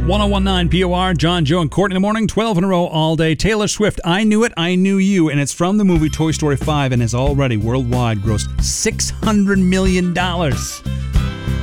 1019 POR, John, Joe, and Courtney in the morning, 12 in a row all day. Taylor Swift, I Knew It, I Knew You, and it's from the movie Toy Story 5 and has already worldwide grossed $600 million.